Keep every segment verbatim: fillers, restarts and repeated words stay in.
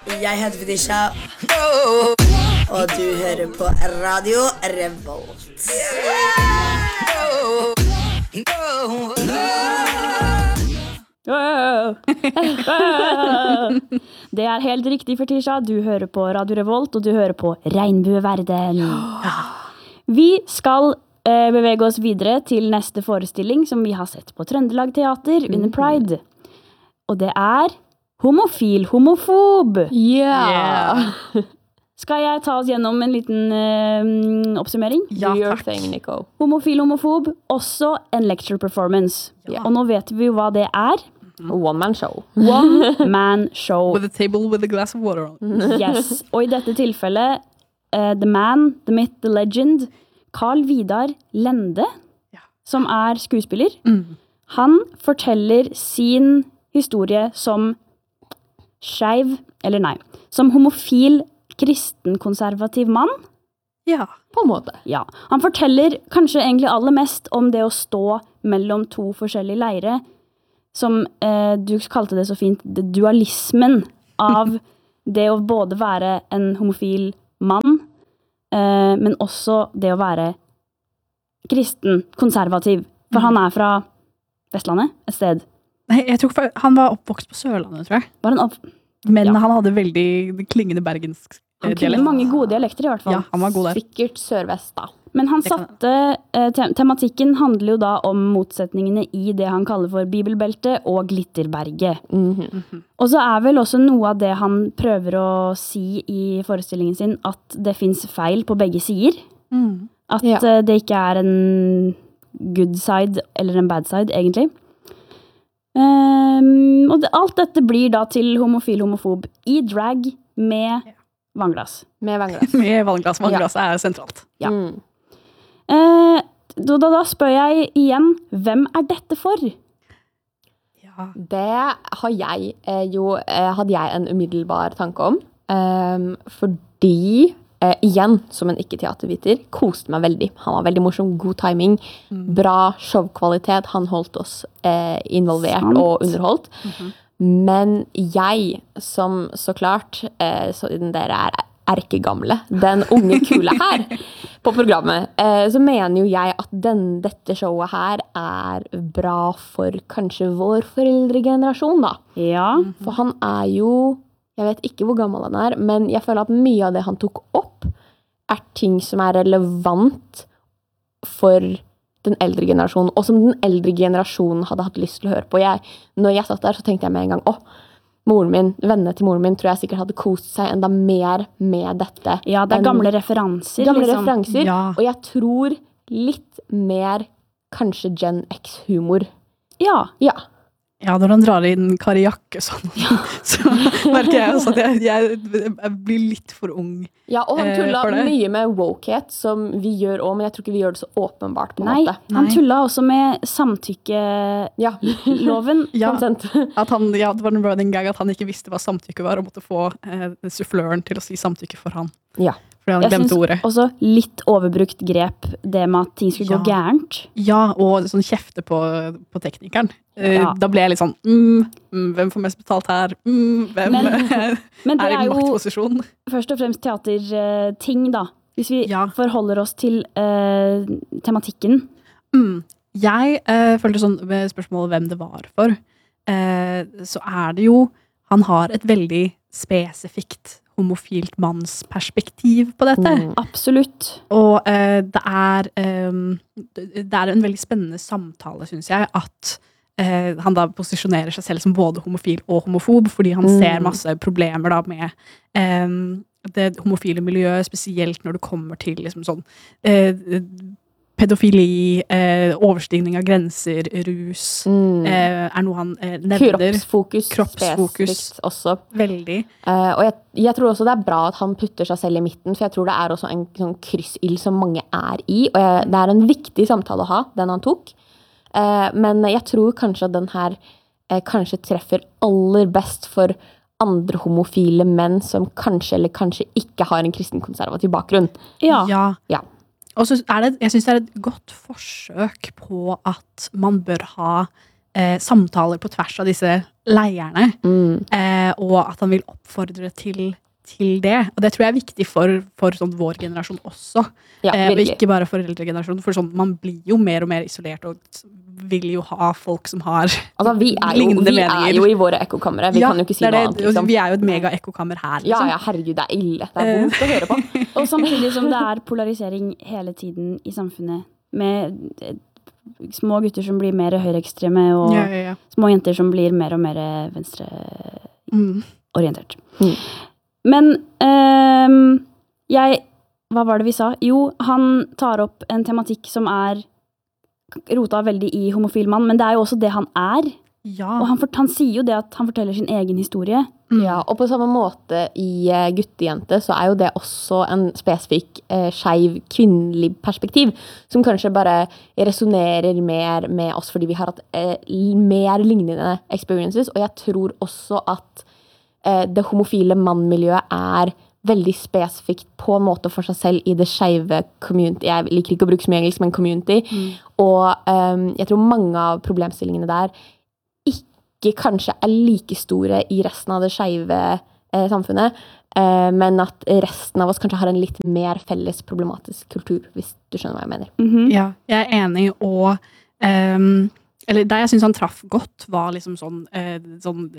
Jeg heter Fetisha, og du hører på Radio Revolt. Det er helt riktig, Fetisha. Du hører på Radio Revolt, og du hører på Regnbueverden. Vi skal eh, bevege oss videre til neste forestilling som vi har sett på Trøndelag Teater under Pride. Og det er Homofil homofob. Yeah. Skal jeg ta oss gjennom en liten eh, oppsummering? Ja, Do your takk. thing, Nico. Homofil homofob, også en lecture performance. Ja. Og nå vet vi jo hva det er. One man show. One man show. With a table with a glass of water on. Yes. Og i dette tilfellet, uh, the man, the myth, the legend, Carl Vidar Lende, Ja. som er skuespiller, Mm. han forteller sin historie som skeiv, eller nei, som homofil kristenkonservativ mann. Ja. På en måte. Ja, han forteller kanskje egentlig aller mest om det å stå mellom to forskjellige leire, som eh, du kalte det så fint, det dualismen av det å både være en homofil mann, eh, men også det å være kristen, konservativ. For han er fra Vestlandet, et sted. Nei, jeg tror fa- han var oppvokst på Sørlandet, tror jeg. Var han, opp, Men Ja. han hadde veldig klingende bergensk han eh, kunne dialekt. mange gode dialekter i hvert fall. Ja, han var god der. Sikkert sørvest, da. Men han Det kan- satte, eh, te tematikken handler jo da om motsetningene i det han kaller for Bibelbeltet og Glitterberget. Mhm. Og så er vel også noe av det han prøver å si i forestillingen sin, at det finnes feil på begge sider. Mm. At Ja. eh, det ikke er en good side eller en bad side, egentlig. Um, og det, alt dette blir da til homofil homofob i drag med vannglass. Med vannglass. Med vannglass. Vannglass er sentralt. Ja. Mm. Eh, da, da, da spør jeg igjen, hvem er dette for? Ja. Det har jeg eh, jo, eh, hadde jeg en umiddelbar tanke om. Ehm, fordi, eh, igjen, som en ikke-teaterviter, koste meg veldig. Han var veldig morsom, god timing, bra showkvalitet. Han holdt oss eh, involvert Sant. og underholdt. Men jeg, som så klart, eh, siden dere er erkegamle, den unge kule her på programmet, eh, så mener jo jeg at den, dette showet her er bra for kanskje vår foreldregenerasjon, da. Ja, For han er jo, jeg vet ikke hvor gammel han er, men jeg føler at mye av det han tok opp er ting som er relevant for den eldre generasjonen, og som den eldre generasjonen hadde hatt lyst til å høre på. Jeg, når jeg satt der, så tenkte jeg med en gang, åh, moren min, vennene til moren min, tror jeg sikkert hadde kost seg enda mer med dette. ja det er enn- gamle referanser. gamle liksom. referanser, Ja. og jeg tror litt mer kanskje Gen X-humor. Ja, Ja. Ja, når han drar inn Kari Jakkesson, så merker jeg også at jeg, jeg, jeg blir litt for ung. Ja, og han Eh, tulla for det. mye med wokehet, som vi gjør også, men jeg tror ikke vi gjør det så åpenbart på en nei, måte. han Nei. tulla også med samtykkeloven. Ja, Ja, consent. at han, ja, det var en running gag at han ikke visste hva samtykke var, og måtte få eh, suffløren til å si samtykke for han. Ja. Fordi han Jeg glemte synes ordet. også litt overbrukt grep, det med at ting skulle Ja. gå gærent. Ja, og sånn kjefte på, på teknikeren. Eh, Ja. Da ble jeg litt sånn, mm, mm, hvem får mest betalt her? Mm, hvem Men- er Men det i er jo maktposisjon? først og fremst teaterting, da. Hvis vi Ja. forholder oss til eh, tematikken. Mm. Jeg eh, følte sånn med spørsmålet hvem det var for, eh, så er det jo, han har et veldig spesifikt homofilt mannsperspektiv på dette. Mm. Absolutt. Og eh, det er ehm, det det er en veldig spennende samtale, synes jeg, at eh, han da posisjonerer seg selv som både homofil og homofob, fordi han Mm. ser masse problemer da med ehm, det homofile miljøet, spesielt når det kommer til liksom sånn eh, pedofili, eh, overstigning av grenser, rus, Mm. eh, er noe han eh, nevner Kroppsfokus, Kroppsfokus. spesifikt også. veldig. Eh, og jeg, jeg tror også det er bra at han putter seg selv i midten, for jeg tror det er også en sånn kryssild som mange er i, og jeg, det er en viktig samtale å ha, den han tok. Eh, men jeg tror kanskje at den her eh, kanskje treffer aller best for andre homofile menn som kanskje eller kanskje ikke har en kristenkonservativ bakgrunn. Ja. Ja. Ja. Og så er det, jeg synes det er et godt forsøk på at man bør ha eh, samtaler på tvers av disse leirene, Mm. eh, og at han vil oppfordre til, til det. Og det tror jeg er viktig for, for sånn vår generasjon også, Ja, eh, og virkelig. ikke bare foreldregenerasjonen, for sånn, man blir jo mer og mer isolert, og vil jo ha folk som har Altså, vi er jo, lignende vi er meninger. jo i våre ekkokamre. Vi Ja, kan jo ikke si det er noe det, annet, liksom. Vi er jo et mega-ekkokammer her, Ja, liksom. ja, herregud, det er ille. Det er vondt å høre på. Og samtidig som det er polarisering hele tiden i samfunnet, med eh, små gutter som blir mer høyreekstreme, og Ja, ja, ja. små jenter som blir mer og mer venstreorientert. Mm. Mm. Men ehm, jeg, hva var det vi sa? Jo, han tar opp en tematikk som er rota veldig i homofil mann, men det er jo også det han er. Ja. Og han, fort, han sier jo det at han forteller sin egen historie. Mm. Ja, og på samme måte i uh, guttejente så er jo det også en spesifikk uh, skeiv kvinnelig perspektiv, som kanskje bare resonerer mer med oss fordi vi har hatt uh, mer lignende experiences, og jeg tror også at uh, det homofile mannmiljøet er veldig spesifikt på en måte for seg selv i det skeive community. Jeg liker ikke å bruke så mye engelsk, men community. Mm. Og um, jeg tror mange av problemstillingene der ikke kanskje er like store i resten av det skeive eh, samfunnet, eh, men at resten av oss kanskje har en litt mer felles problematisk kultur, hvis du skjønner hva jeg mener. Mhm. Ja, jeg er enig, og ehm, eller der jeg synes han traff godt, var liksom sånn, eh, sånn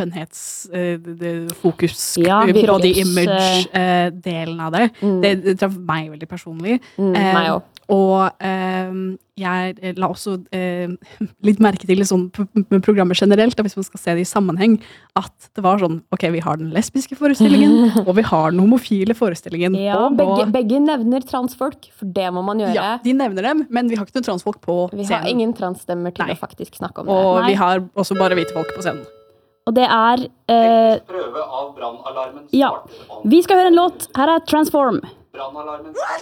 skjønnhetsfokus Ja, på virkelig. de image-delen av det. Mm. det. Det traff meg veldig personlig. Mm, Eh, meg også. Og ehm, jeg la også eh, litt merke til sånn, p- med programmer generelt, da, hvis man skal se det i sammenheng, at det var sånn, ok, vi har den lesbiske forestillingen, og vi har den homofile forestillingen. Ja, Og begge, og, begge nevner transfolk, for det må man gjøre. ja, de nevner dem, men vi har ikke noen transfolk på Vi har scenen. ingen transstemmer til Nei. å faktisk snakke om det. Og Nei. vi har også bare hvite folk på scenen. Og det er eh, Prøve av brannalarmen Ja. starter om Vi skal høre en låt. Her er Transform. brannalarmen